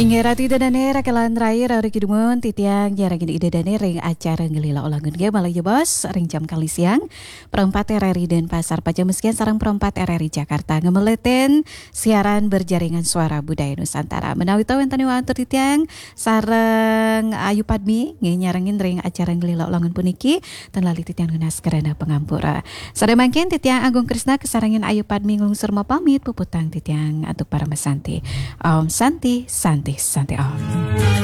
Ingerati danane rakalan terakhir hari kidumun titiang jarang ide dane ring acara ngelila ulangan ge malah ya bos ring jam kali siang perempat RRI dan Pasar Pajameskian sarang perempat RRI Jakarta ngemeleten siaran berjaringan suara budaya Nusantara menawi tahu enten wantur titiang sareng Ayu Padmi nyarengin ring acara ngelila ulangan puniki dan lali titiang ngenas karena pengampura sare mangkin titiang Agung Krisna kesarangin Ayu Padmi ngelungsur pamit puputang titiang untuk para mesanti Santi Om.